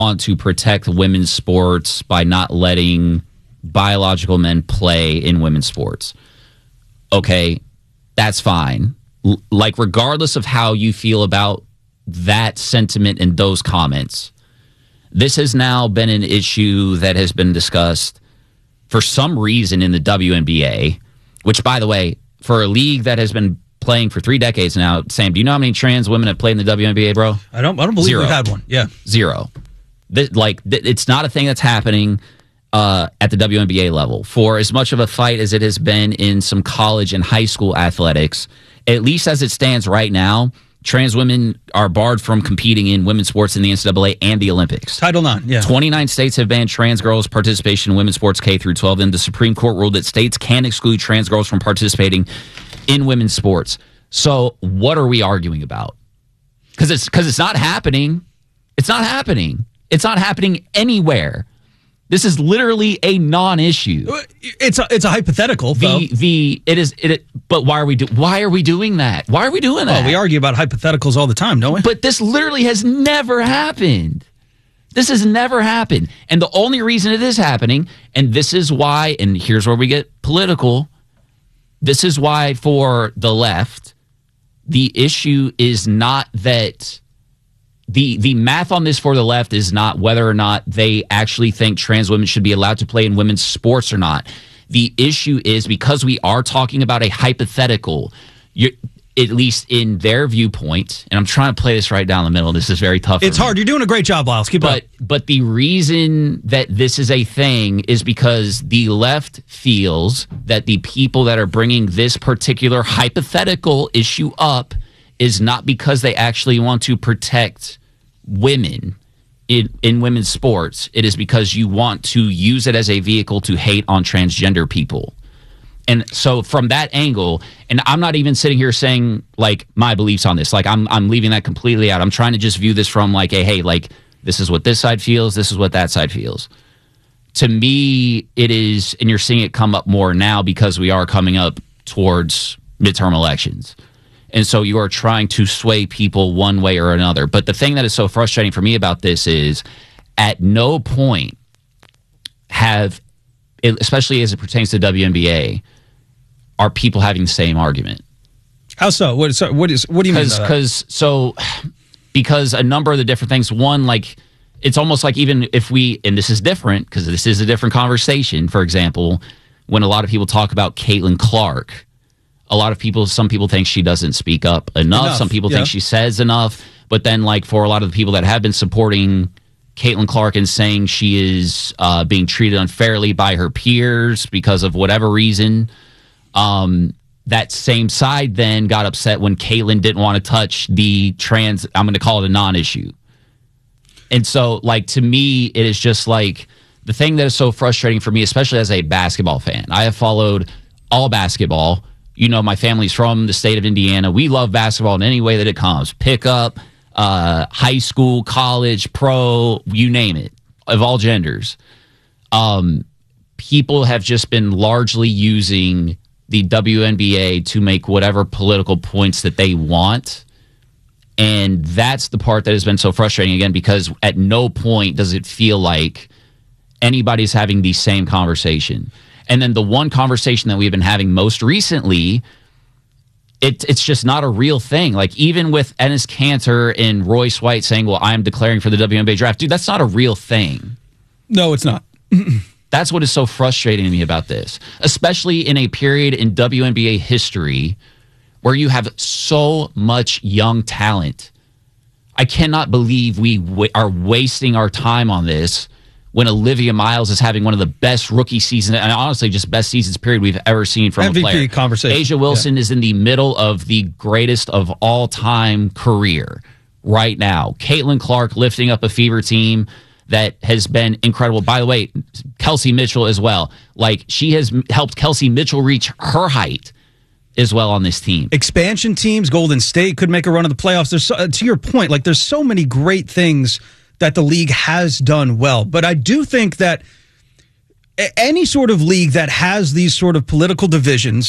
want to protect women's sports by not letting biological men play in women's sports. Okay, that's fine. Like, regardless of how you feel about that sentiment and those comments, this has now been an issue that has been discussed for some reason in the WNBA, which, by the way, for a league that has been playing for 3 decades now, Sam, do you know how many trans women have played in the WNBA, bro? I don't believe Zero. we've had one. Yeah. Zero. It's not a thing that's happening at the WNBA level. For as much of a fight as it has been in some college and high school athletics, at least as it stands right now, trans women are barred from competing in women's sports in the NCAA and the Olympics. Title IX, yeah. 29 states have banned trans girls' participation in women's sports K through 12, and the Supreme Court ruled that states can exclude trans girls from participating in women's sports. So what are we arguing about? Because it's not happening. It's not happening. It's not happening anywhere. This is literally a non-issue. It's a hypothetical, though. But why are we doing that? Why are we doing that? Oh, we argue about hypotheticals all the time, don't we? But this literally has never happened. This has never happened. And the only reason it is happening, and this is why, and here's where we get political, this is why for the left, the issue is not that the math on this for the left is not whether or not they actually think trans women should be allowed to play in women's sports or not. The issue is, because we are talking about a hypothetical, at least in their viewpoint, and I'm trying to play this right down the middle. This is very tough. It's hard. You're doing a great job, Lyles. Keep up. But the reason that this is a thing is because the left feels that the people that are bringing this particular hypothetical issue up is not because they actually want to protect women in women's sports. It is because you want to use it as a vehicle to hate on transgender people. And so from that angle, and I'm not even sitting here saying like my beliefs on this, like I'm leaving that completely out. I'm trying to just view this from like a, hey, like this is what this side feels, this is what that side feels. To me, it is, and you're seeing it come up more now because we are coming up towards midterm elections. And so you are trying to sway people one way or another. But the thing that is so frustrating for me about this is at no point have, especially as it pertains to WNBA, are people having the same argument. How so? What do you mean by that? Because a number of the different things, one, like, it's almost like even if we, and this is different because this is a different conversation, for example, when a lot of people talk about Caitlin Clark, some people think she doesn't speak up enough. Some people think she says enough. But then, like, for a lot of the people that have been supporting Caitlin Clark and saying she is being treated unfairly by her peers because of whatever reason, that same side then got upset when Caitlin didn't want to touch the trans, I'm going to call it a non-issue. And so, like, to me, it is just like the thing that is so frustrating for me, especially as a basketball fan. I have followed all basketball. You know, my family's from the state of Indiana. We love basketball in any way that it comes. Pickup, high school, college, pro, you name it, of all genders. People have just been largely using the WNBA to make whatever political points that they want. And that's the part that has been so frustrating, again, because at no point does it feel like anybody's having the same conversation. And then the one conversation that we've been having most recently, it's just not a real thing. Like, even with Enes Kanter and Royce White saying, well, I'm declaring for the WNBA draft. Dude, that's not a real thing. No, it's not. That's what is so frustrating to me about this, especially in a period in WNBA history where you have so much young talent. I cannot believe we are wasting our time on this when Olivia Miles is having one of the best rookie seasons, and honestly, just best seasons period we've ever seen from MVP a player. Conversation. Asia Wilson is in the middle of the greatest of all time career right now. Caitlin Clark lifting up a Fever team that has been incredible. By the way, Kelsey Mitchell as well. Like, she has helped Kelsey Mitchell reach her height as well on this team. Expansion teams, Golden State could make a run of the playoffs. There's to your point, like, there's so many great things that the league has done well. But I do think that any sort of league that has these sort of political divisions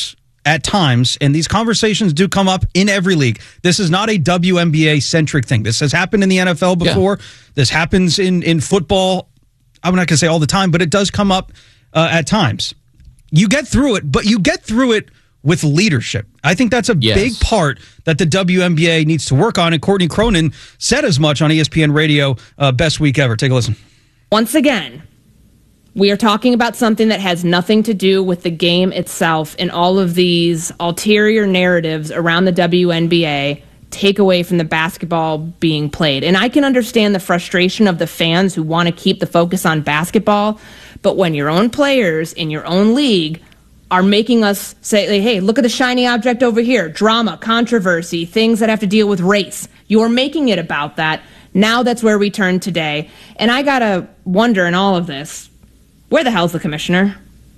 at times, and these conversations do come up in every league. This is not a WNBA-centric thing. This has happened in the NFL before. Yeah. This happens in football. I'm not going to say all the time, but it does come up at times. You get through it, but you get through it with leadership. I think that's a big part that the WNBA needs to work on, and Courtney Cronin said as much on ESPN Radio, Best Week Ever. Take a listen. Once again, we are talking about something that has nothing to do with the game itself, and all of these ulterior narratives around the WNBA take away from the basketball being played. And I can understand the frustration of the fans who want to keep the focus on basketball, but when your own players in your own league are making us say, hey, look at the shiny object over here, drama, controversy, things that have to deal with race. You're making it about that. Now that's where we turn today. And I got to wonder in all of this, where the hell's the commissioner?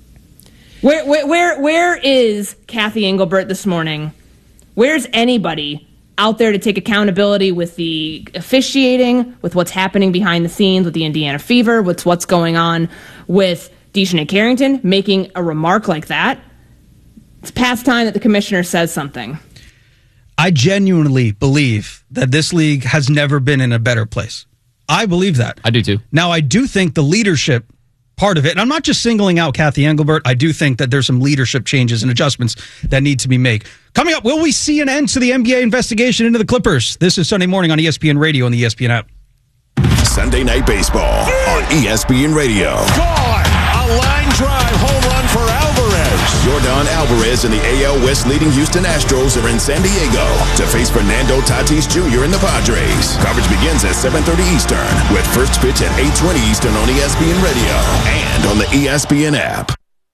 Where is Kathy Engelbert this morning? Where's anybody out there to take accountability with the officiating, with what's happening behind the scenes with the Indiana Fever, with what's going on with Dejounte Carrington making a remark like that? It's past time that the commissioner says something. I genuinely believe that this league has never been in a better place. I believe that. I do too. Now, I do think the leadership part of it, and I'm not just singling out Kathy Engelbert, I do think that there's some leadership changes and adjustments that need to be made. Coming up, will we see an end to the NBA investigation into the Clippers? This is Sunday morning on ESPN Radio and the ESPN app. Sunday Night Baseball on ESPN Radio. Gone! A line drive home run for Alvarez. Yordan Alvarez and the AL West leading Houston Astros are in San Diego to face Fernando Tatis Jr. and the Padres. Coverage begins at 7:30 Eastern with first pitch at 8:20 Eastern on ESPN Radio and on the ESPN app.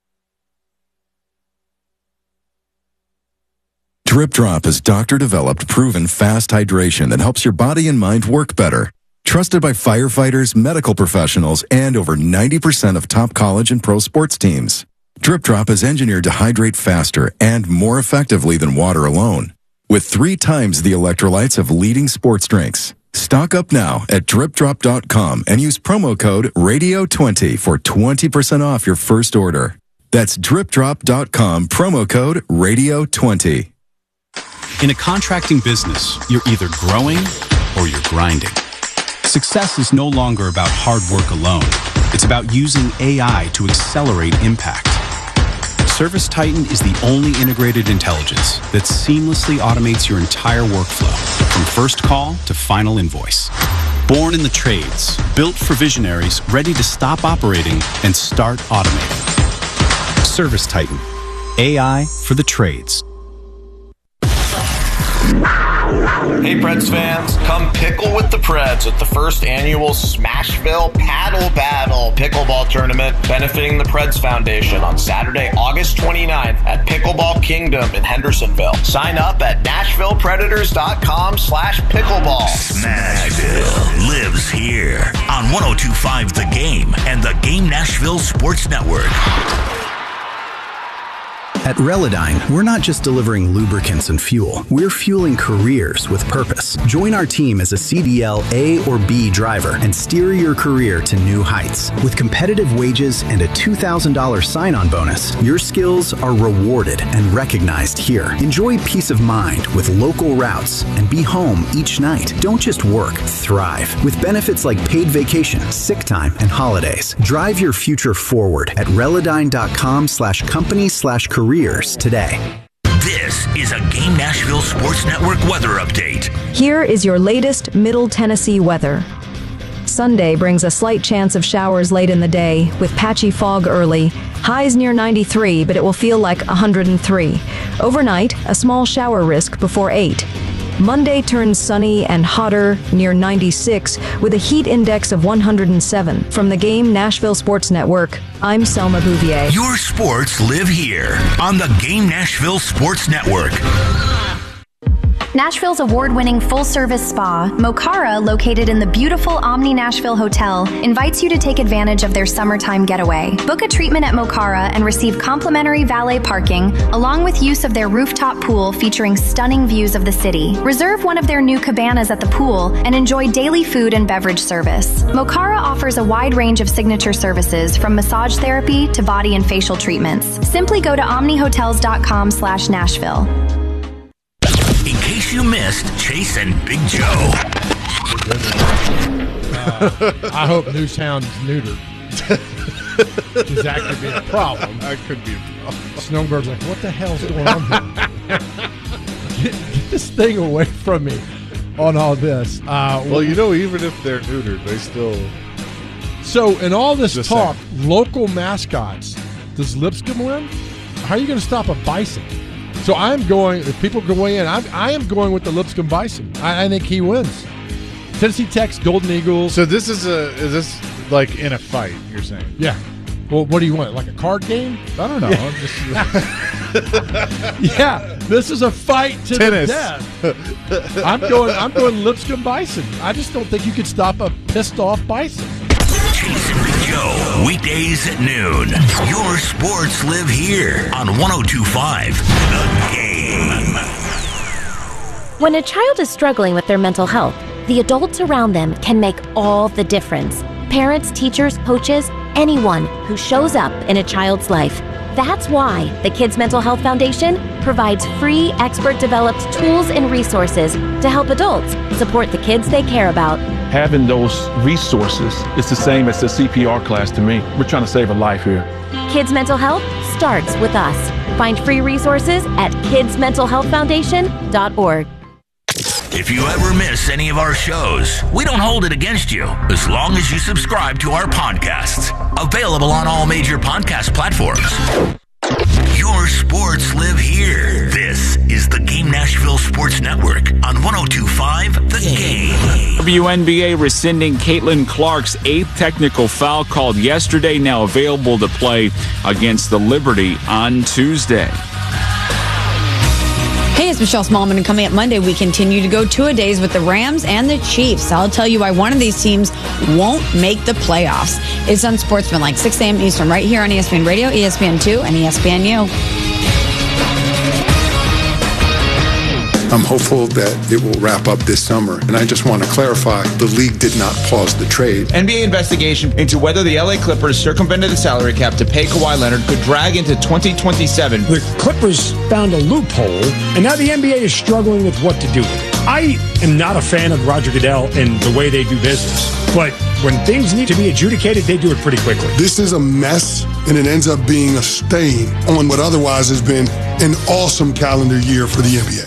Drip Drop is doctor-developed, proven fast hydration that helps your body and mind work better. Trusted by firefighters, medical professionals, and over 90% of top college and pro sports teams. Drip Drop is engineered to hydrate faster and more effectively than water alone, with 3 times the electrolytes of leading sports drinks. Stock up now at dripdrop.com and use promo code RADIO20 for 20% off your first order. That's dripdrop.com, promo code RADIO20. In a contracting business, you're either growing or you're grinding. Success is no longer about hard work alone. It's about using AI to accelerate impact. ServiceTitan is the only integrated intelligence that seamlessly automates your entire workflow, from first call to final invoice. Born in the trades, built for visionaries ready to stop operating and start automating. ServiceTitan, AI for the trades. Hey Preds fans, come pickle with the Preds at the first annual Smashville Paddle Battle Pickleball Tournament benefiting the Preds Foundation on Saturday, August 29th at Pickleball Kingdom in Hendersonville. Sign up at NashvillePredators.com/pickleball. Smashville lives here on 102.5 The Game and the Game Nashville Sports Network. At Relodyne, we're not just delivering lubricants and fuel. We're fueling careers with purpose. Join our team as a CDL A or B driver and steer your career to new heights. With competitive wages and a $2,000 sign-on bonus, your skills are rewarded and recognized here. Enjoy peace of mind with local routes and be home each night. Don't just work, thrive. With benefits like paid vacation, sick time, and holidays. Drive your future forward at Relodyne.com/company/careers today. This is a Game Nashville Sports Network weather update. Here is your latest Middle Tennessee weather. Sunday brings a slight chance of showers late in the day, with patchy fog early. Highs near 93, but it will feel like 103. Overnight, a small shower risk before 8. Monday turns sunny and hotter, near 96, with a heat index of 107. From the Game Nashville Sports Network, I'm Selma Bouvier. Your sports live here on the Game Nashville Sports Network. Nashville's award-winning full-service spa, Mokara, located in the beautiful Omni Nashville Hotel, invites you to take advantage of their summertime getaway. Book a treatment at Mokara and receive complimentary valet parking, along with use of their rooftop pool featuring stunning views of the city. Reserve one of their new cabanas at the pool and enjoy daily food and beverage service. Mokara offers a wide range of signature services, from massage therapy to body and facial treatments. Simply go to omnihotels.com/Nashville. In case you missed Chase and Big Joe. I hope Newtown's neutered. Because that could be a problem. That could be a problem. Snowbird's like, what the hell's going on here? Get this thing away from me on all this. Well, even if they're neutered, they still... So, in all this talk, local mascots, does Lipscomb win? How are you going to stop a bison? So I'm going, if people go in, I am going with the Lipscomb Bison. I think he wins. Tennessee Tech's Golden Eagles. So is this like in a fight, you're saying? Yeah. Well, what do you want? Like a card game? I don't know. Yeah, this is a fight to Tennis. the death. I'm going Lipscomb Bison. I just don't think you could stop a pissed off bison. Chase and Big Joe, weekdays at noon. Your sports live here on 102.5 The Game. When a child is struggling with their mental health, the adults around them can make all the difference. Parents, teachers, coaches, anyone who shows up in a child's life. That's why the Kids Mental Health Foundation provides free, expert-developed tools and resources to help adults support the kids they care about. Having those resources is the same as the CPR class to me. We're trying to save a life here. Kids Mental Health starts with us. Find free resources at kidsmentalhealthfoundation.org. If you ever miss any of our shows, we don't hold it against you as long as you subscribe to our podcasts. Available on all major podcast platforms. Your sports live here. This is the Game Nashville Sports Network on 102.5 The Game. WNBA rescinding Caitlin Clark's 8th technical foul called yesterday, now available to play against the Liberty on Tuesday. Hey, it's Michelle Smallman, and coming up Monday, we continue to go two-a-days with the Rams and the Chiefs. I'll tell you why one of these teams won't make the playoffs. It's Unsportsmanlike, 6 a.m. Eastern, right here on ESPN Radio, ESPN2, and ESPNU. I'm hopeful that it will wrap up this summer. And I just want to clarify, the league did not pause the trade. NBA investigation into whether the LA Clippers circumvented the salary cap to pay Kawhi Leonard could drag into 2027. The Clippers found a loophole, and now the NBA is struggling with what to do with it. I am not a fan of Roger Goodell and the way they do business, but when things need to be adjudicated, they do it pretty quickly. This is a mess, and it ends up being a stain on what otherwise has been an awesome calendar year for the NBA.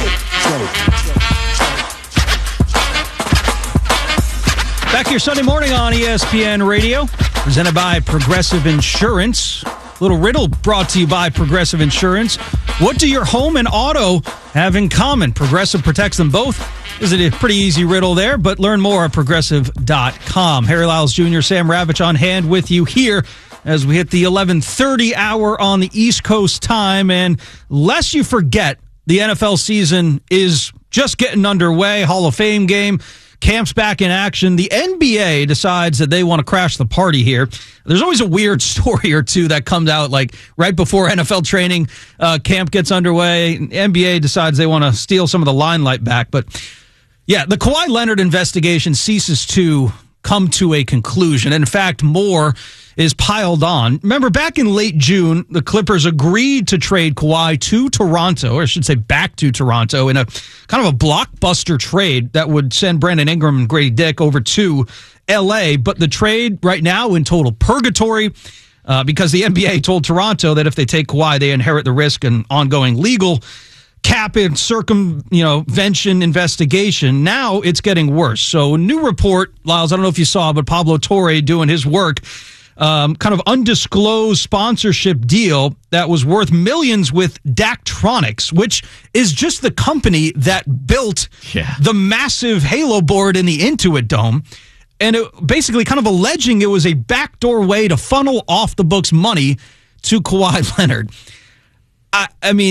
Back here Sunday morning on ESPN Radio, presented by Progressive Insurance. Little riddle brought to you by Progressive Insurance. What do your home and auto have in common? Progressive protects them both. Is it a pretty easy riddle there? But learn more at Progressive.com. Harry Lyles Jr., Sam Ravitch on hand with you here as we hit the 11:30 hour on the East Coast time. And lest you forget, the NFL season is just getting underway. Hall of Fame game. Camp's back in action. The NBA decides that they want to crash the party here. There's always a weird story or two that comes out like right before NFL training camp gets underway. NBA decides they want to steal some of the limelight back. But yeah, the Kawhi Leonard investigation ceases to come to a conclusion. In fact, more is piled on. Remember, back in late June, the Clippers agreed to trade Kawhi to Toronto, or I should say back to Toronto, in a kind of a blockbuster trade that would send Brandon Ingram and Grady Dick over to L.A. But the trade right now in total purgatory because the NBA told Toronto that if they take Kawhi, they inherit the risk and ongoing legal cap and circumvention investigation. Now it's getting worse. So a new report, Lyles, I don't know if you saw, but Pablo Torre doing his work, kind of undisclosed sponsorship deal that was worth millions with Daktronics, which is just the company that built the massive Halo board in the Intuit Dome. And it basically kind of alleging it was a backdoor way to funnel off the books money to Kawhi Leonard. I mean,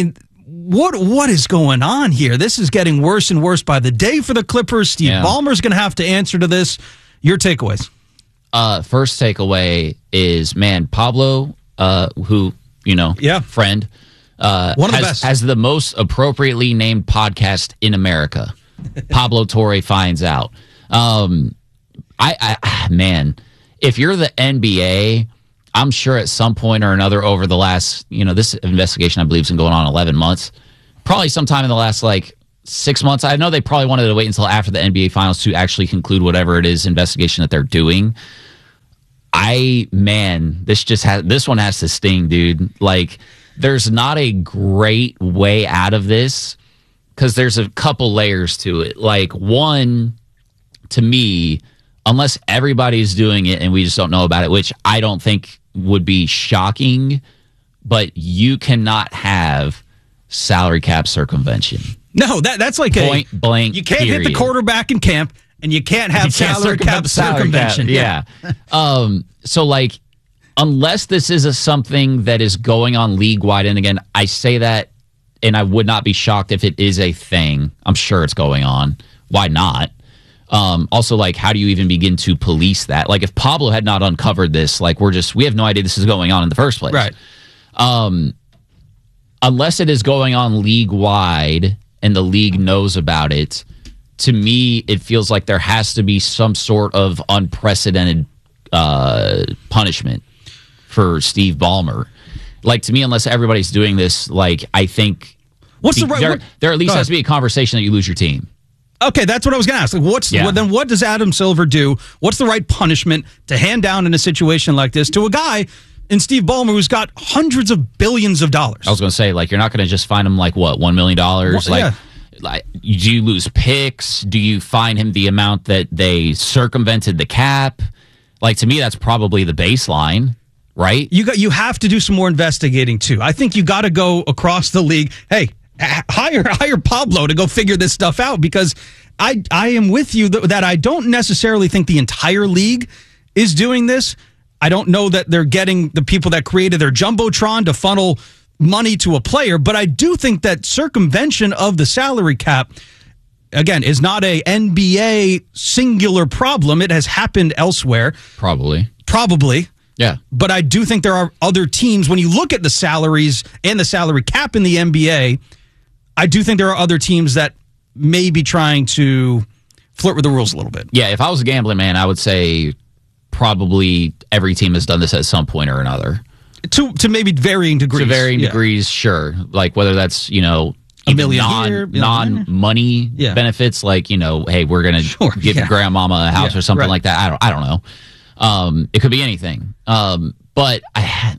what is going on here? This is getting worse and worse by the day for the Clippers. Steve Ballmer's going to have to answer to this. Your takeaways? First takeaway is, man, Pablo, who, friend, one of the best, has the most appropriately named podcast in America. Pablo Torre finds out. Man, if you're the NBA, I'm sure at some point or another over the last, this investigation I believe has been going on 11 months. Probably sometime in the last 6 months. I know they probably wanted to wait until after the NBA Finals to actually conclude whatever it is investigation that they're doing. This one has to sting, dude. There's not a great way out of this because there's a couple layers to it. One, to me, unless everybody's doing it and we just don't know about it, which I don't think would be shocking, but you cannot have salary cap circumvention. No, that's point blank. You can't hit the quarterback in camp, and you can't have salary cap circumvention. Yeah. So unless this is something that is going on league wide, and again, I say that, and I would not be shocked if it is a thing. I'm sure it's going on. Why not? Also, how do you even begin to police that? If Pablo had not uncovered this, we have no idea this is going on in the first place. Right. Unless it is going on league wide and the league knows about it, to me, it feels like there has to be some sort of unprecedented punishment for Steve Ballmer. To me, unless everybody's doing this, I think there at least has to be a conversation that you lose your team. Okay, that's what I was going to ask. Then what does Adam Silver do? What's the right punishment to hand down in a situation like this to a guy in Steve Ballmer who's got hundreds of billions of dollars? I was going to say, you're not going to just fine him $1 million? Do you lose picks? Do you fine him the amount that they circumvented the cap? To me, that's probably the baseline, right? You have to do some more investigating too. I think you got to go across the league. Hey, hire Pablo to go figure this stuff out, because I am with you that I don't necessarily think the entire league is doing this. I don't know that they're getting the people that created their Jumbotron to funnel money to a player, but I do think that circumvention of the salary cap, again, is not a NBA singular problem. It has happened elsewhere. Probably. Yeah. But I do think there are other teams, when you look at the salaries and the salary cap in the NBA, I do think there are other teams that may be trying to flirt with the rules a little bit. Yeah, if I was a gambling man, I would say probably every team has done this at some point or another. To maybe varying degrees. To varying degrees, sure. Whether that's, $1 million non-money benefits, hey, we're going to give grandmama a house or something like that. I don't know. It could be anything. But I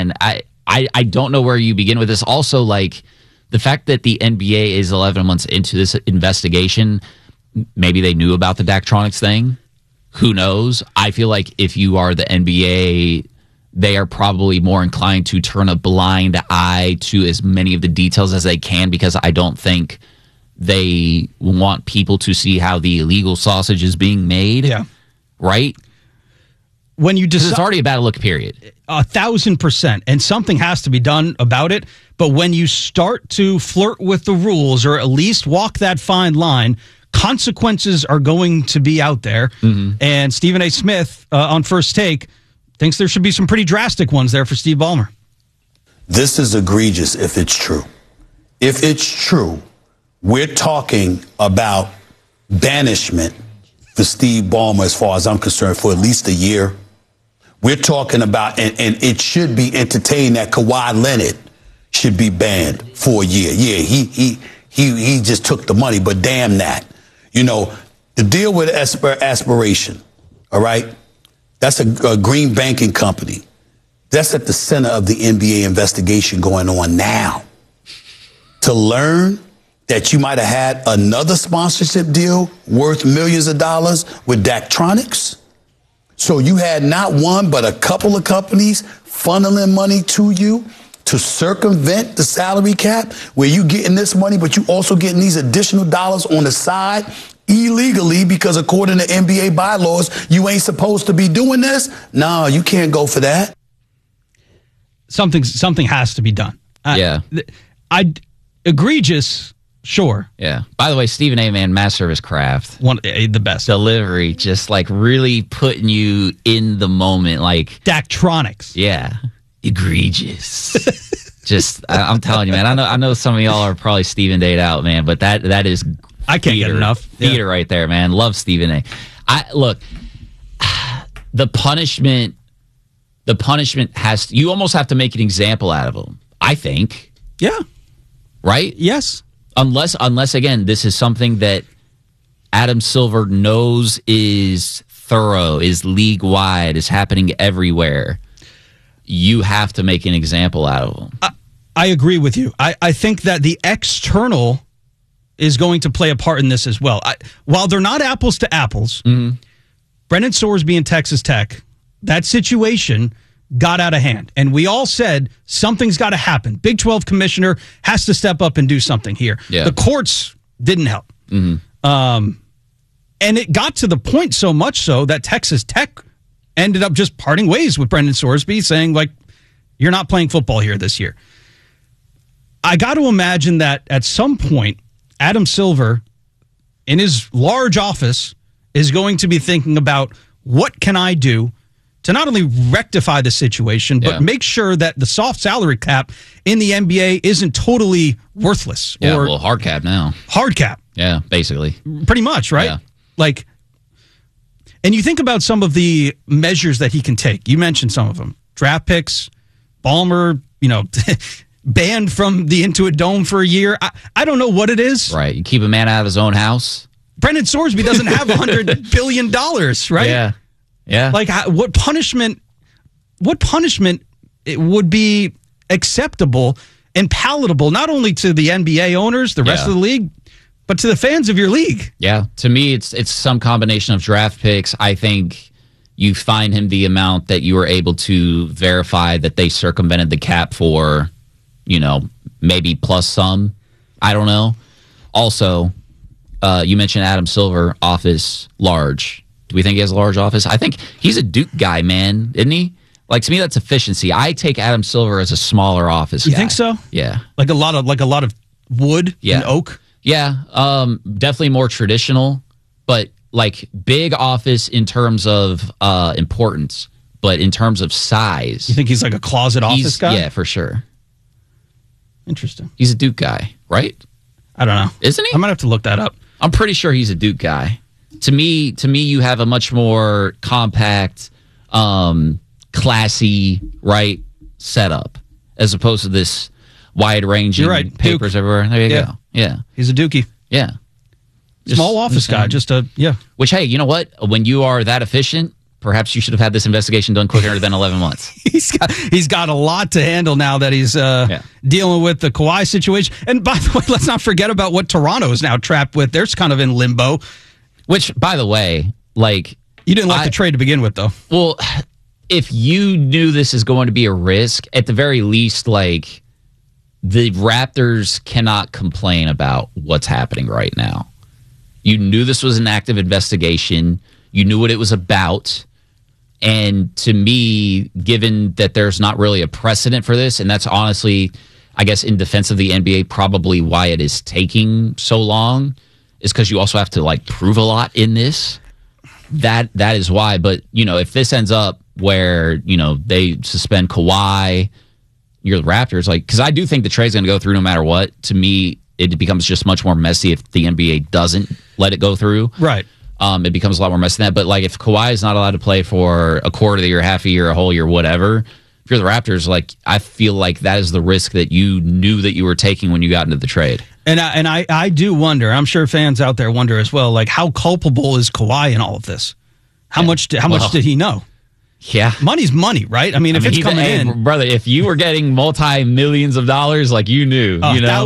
don't know where you begin with this. Also, the fact that the NBA is 11 months into this investigation, maybe they knew about the Daktronics thing. Who knows? I feel like if you are the NBA, they are probably more inclined to turn a blind eye to as many of the details as they can, because I don't think they want people to see how the illegal sausage is being made. Yeah. Right? When you decide, it's already a bad look, period. 1,000%. And something has to be done about it. But when you start to flirt with the rules, or at least walk that fine line, consequences are going to be out there. Mm-hmm. And Stephen A. Smith on First Take thinks there should be some pretty drastic ones there for Steve Ballmer. This is egregious if it's true. If it's true, we're talking about banishment for Steve Ballmer, as far as I'm concerned, for at least a year. We're talking about, and it should be entertained that Kawhi Leonard should be banned for a year. Yeah, he just took the money, but damn that. The deal with Aspiration, all right? That's a green banking company. That's at the center of the NBA investigation going on now. To learn that you might have had another sponsorship deal worth millions of dollars with Daktronics. So you had not one, but a couple of companies funneling money to you to circumvent the salary cap, where you getting this money, but you also getting these additional dollars on the side illegally, because according to NBA bylaws, you ain't supposed to be doing this. No, you can't go for that. Something has to be done. Yeah. Egregious, sure. Yeah. By the way, Stephen A. Man, master of his craft. The best. Delivery, just like really putting you in the moment. Like Daktronics. Yeah. Egregious. I'm telling you, man, I know some of y'all are probably Stephen A'd out, man, but that is I can't get enough. Theater right there, man. Love Stephen A. Look, the punishment you almost have to make an example out of him, I think. Yeah. Right? Yes. Unless again, this is something that Adam Silver knows is thorough, is league wide, is happening everywhere. You have to make an example out of him. I agree with you. I think that the external is going to play a part in this as well. While they're not apples to apples, Brendan Sorsby and Texas Tech, that situation got out of hand. And we all said something's got to happen. Big 12 commissioner has to step up and do something here. Yeah. The courts didn't help. And it got to the point so much so that Texas Tech ended up just parting ways with Brendan Sorsby, saying, like, you're not playing football here this year. I got to imagine that at some point, Adam Silver, in his large office, is going to be thinking about what can I do to not only rectify the situation, but make sure that the soft salary cap in the NBA isn't totally worthless. Yeah, well, hard cap now. Hard cap. Yeah, basically. Pretty much, right? Yeah. Like, and you think about some of the measures that he can take. You mentioned some of them. Draft picks, Ballmer, banned from the Intuit Dome for a year. I don't know what it is. Right. You keep a man out of his own house. Brendan Sorsby doesn't have $100 billion, right? Yeah. Yeah. Like, what punishment it would be acceptable and palatable, not only to the NBA owners, the rest of the league, but to the fans of your league? Yeah. To me, it's some combination of draft picks. I think you fine him the amount that you were able to verify that they circumvented the cap for, maybe plus some. I don't know. Also, you mentioned Adam Silver, office large. Do we think he has a large office? I think he's a Duke guy, man, isn't he? Like, to me, that's efficiency. I take Adam Silver as a smaller office guy. You think so? Yeah. Like a lot of wood and oak? Yeah. Definitely more traditional, but like big office in terms of importance, but in terms of size. You think he's like a closet office guy? Yeah, for sure. Interesting. He's a Duke guy, right? I don't know. Isn't he? I might have to look that up. I'm pretty sure he's a Duke guy. To me, you have a much more compact, classy, right, setup as opposed to this wide-ranging papers Duke. Everywhere. There you go. Yeah. He's a Dookie. Yeah. Small office guy. Which, hey, you know what? When you are that efficient, perhaps you should have had this investigation done quicker than 11 months. He's got a lot to handle now that he's dealing with the Kawhi situation. And by the way, let's not forget about what Toronto is now trapped with. They're kind of in limbo. Which, by the way, like... You didn't like the trade to begin with, though. Well, if you knew this is going to be a risk, at the very least, like, the Raptors cannot complain about what's happening right now. You knew this was an active investigation. You knew what it was about. And to me, given that there's not really a precedent for this, and that's honestly, I guess, in defense of the NBA, probably why it is taking so long, is because you also have to, like, prove a lot in this. That is why. But, if this ends up where, they suspend Kawhi, you're the Raptors, like, because I do think the trade's going to go through no matter what. To me, it becomes just much more messy if the NBA doesn't let it go through. Right. It becomes a lot more messy than that. But, like, if Kawhi is not allowed to play for a quarter of the year, half a year, a whole year, whatever, if you're the Raptors, like, I feel like that is the risk that you knew that you were taking when you got into the trade. And I do wonder, I'm sure fans out there wonder as well, like, how culpable is Kawhi in all of this? How much did he know? Yeah. Money's money, right? I mean, it's coming in. Brother, if you were getting multi-millions of dollars, like, you knew.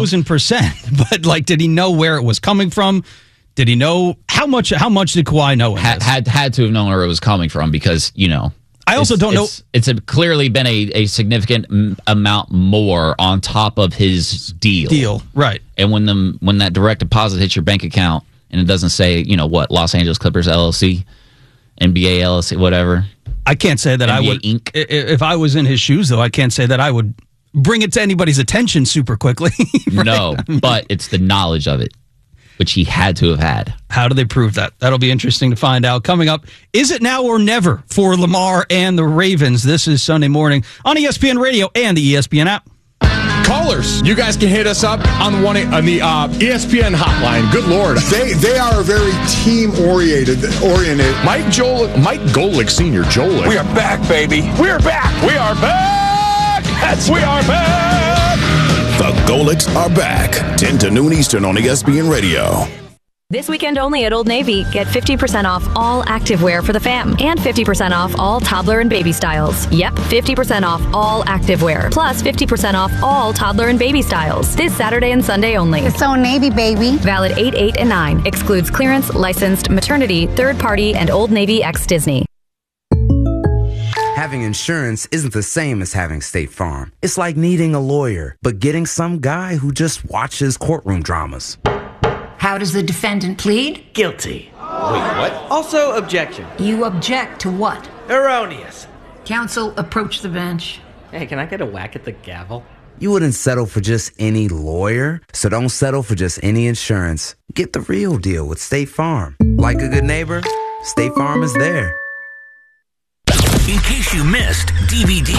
1,000%. But, like, did he know where it was coming from? Did he know how much did Kawhi know in this? Had to have known where it was coming from because, I also don't know. It's clearly been a significant amount more on top of his deal. Right. And when that direct deposit hits your bank account and it doesn't say, Los Angeles Clippers LLC, NBA LLC, whatever. I can't say that NBA I would. Inc. If I was in his shoes, though, I can't say that I would bring it to anybody's attention super quickly. Right? No, but it's the knowledge of it, which he had to have had. How do they prove that? That'll be interesting to find out. Coming up, is it now or never for Lamar and the Ravens? This is Sunday morning on ESPN Radio and the ESPN app. Callers, you guys can hit us up on the ESPN hotline. Good Lord. They are very team-oriented. Mike Golick Sr., Jolick. We are back, baby. We are back. We are back. Yes, we are back. The Golicks are back. 10 to noon Eastern on ESPN Radio. This weekend only at Old Navy, get 50% off all activewear for the fam and 50% off all toddler and baby styles. Yep, 50% off all activewear, plus 50% off all toddler and baby styles. This Saturday and Sunday only. It's Old Navy, baby. Valid 8, 8, and 9. Excludes clearance, licensed, maternity, third party, and Old Navy x Disney. Having insurance isn't the same as having State Farm. It's like needing a lawyer, but getting some guy who just watches courtroom dramas. How does the defendant plead? Guilty. Wait, what? Also, objection. You object to what? Erroneous. Counsel, approach the bench. Hey, can I get a whack at the gavel? You wouldn't settle for just any lawyer, so don't settle for just any insurance. Get the real deal with State Farm. Like a good neighbor, State Farm is there. In case you missed DVD.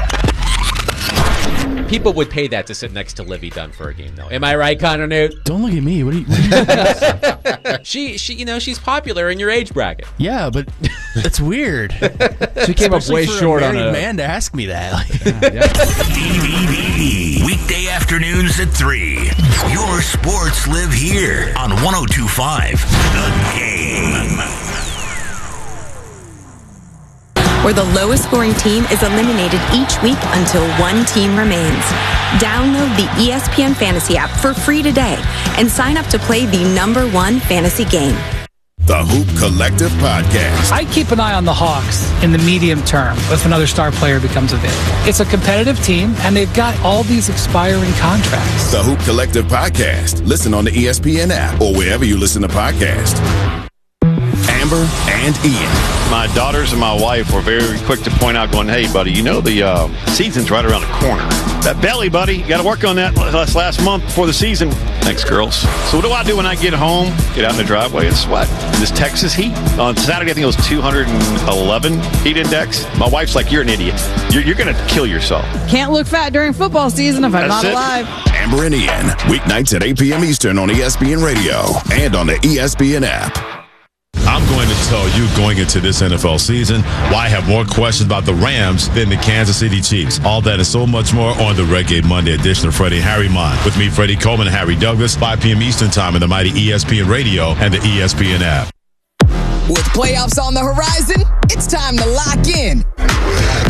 People would pay that to sit next to Livy Dunn for a game, though. Am I right, Connor Newt? Don't look at me. What are you she, she's popular in your age bracket. Yeah, but that's weird. She came up way short on a man to ask me that. DVD. Weekday afternoons at 3. Your sports live here on 102.5 The Game. Where the lowest scoring team is eliminated each week until one team remains. Download the ESPN Fantasy app for free today and sign up to play the #1 fantasy game. The Hoop Collective Podcast. I keep an eye on the Hawks in the medium term if another star player becomes available. It's a competitive team, and they've got all these expiring contracts. The Hoop Collective Podcast. Listen on the ESPN app or wherever you listen to podcasts. Amber and Ian. My daughters and my wife were very quick to point out, going, hey, buddy, you know the season's right around the corner. That belly, buddy, you got to work on that last month before the season. Thanks, girls. So what do I do when I get home, get out in the driveway and sweat? This Texas heat. On Saturday, I think it was 211 heat index. My wife's like, you're an idiot. You're going to kill yourself. Can't look fat during football season if I'm not alive. Amber and Ian, weeknights at 8 p.m. Eastern on ESPN Radio and on the ESPN app. I'm going to tell you, going into this NFL season, why I have more questions about the Rams than the Kansas City Chiefs. All that and so much more on the Reggae Monday edition of Freddie and Harry Mind. With me, Freddie Coleman and Harry Douglas, 5 p.m. Eastern Time in the mighty ESPN Radio and the ESPN app. With playoffs on the horizon, it's time to lock in.